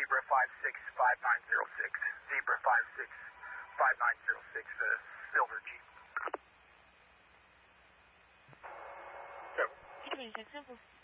Zebra 565906. Zebra 565906, silver Jeep. Keep it simple.